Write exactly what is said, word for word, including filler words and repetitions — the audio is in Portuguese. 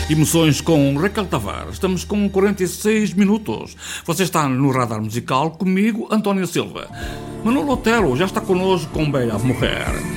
Emoções com Raquel Tavares. Estamos com quarenta e seis minutos. Você está no Radar Musical comigo, António Silva. Manolo Otero já está connosco com Bela Mulher.